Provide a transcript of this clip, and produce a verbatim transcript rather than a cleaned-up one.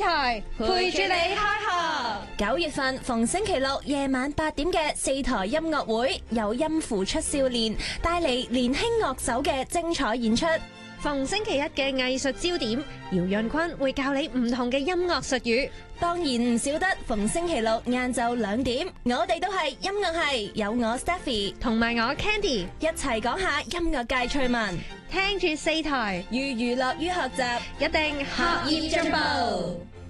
台陪住你開學。 九月份逢星期六夜晚八點嘅四台音樂會，有音符出少年帶嚟年輕樂手嘅精彩演出。 逢星期一嘅藝術焦點，姚潤坤會教你唔同嘅音樂術語。 當然唔少得逢星期六晏晝兩點，我哋都係音樂系，有我 Stephy 同埋我 Candy 一齊講下音樂界趣聞， 聽住四台， 寓娛樂於學習， 一定學業進步。